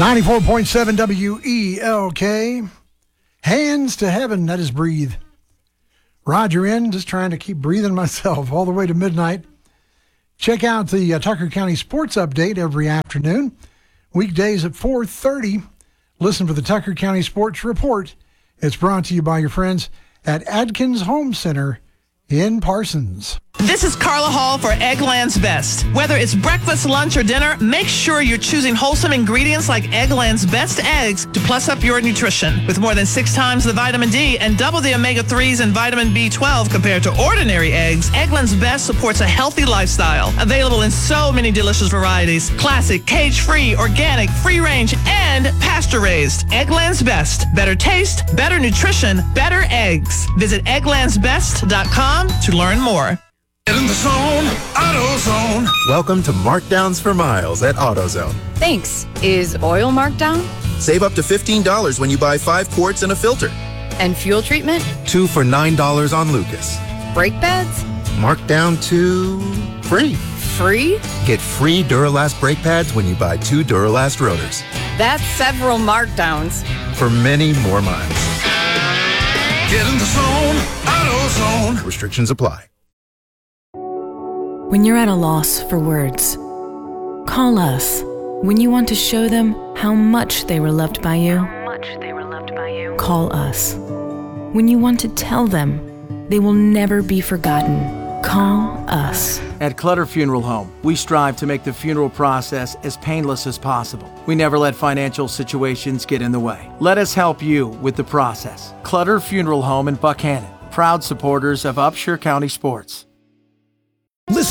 94.7 WELK. Hands to heaven, that is breathe. Roger in, just trying to keep breathing myself all the way to midnight. Check out the Tucker County Sports Update every afternoon. Weekdays at 4:30. Listen for the Tucker County Sports Report. It's brought to you by your friends at Adkins Home Center in Parsons. This is Carla Hall for Eggland's Best. Whether it's breakfast, lunch, or dinner, make sure you're choosing wholesome ingredients like Eggland's Best eggs to plus up your nutrition. With more than 6 times the vitamin D and double the omega-3s and vitamin B12 compared to ordinary eggs, Eggland's Best supports a healthy lifestyle. Available in so many delicious varieties: classic, cage-free, organic, free-range, and pasture-raised. Eggland's Best. Better taste, better nutrition, better eggs. Visit egglandsbest.com to learn more. Get in the zone, AutoZone. Welcome to Markdowns for Miles at AutoZone. Thanks. Is oil marked down? Save up to $15 when you buy 5 quarts and a filter. And fuel treatment? 2 for $9 on Lucas. Brake pads? Marked down to free. Free? Get free Duralast brake pads when you buy 2 Duralast rotors. That's several markdowns. For many more miles. Get in the zone, AutoZone. Restrictions apply. When you're at a loss for words, call us. When you want to show them how much they were loved by you, call us. When you want to tell them they will never be forgotten, call us. At Clutter Funeral Home, we strive to make the funeral process as painless as possible. We never let financial situations get in the way. Let us help you with the process. Clutter Funeral Home in Buckhannon, proud supporters of Upshur County sports.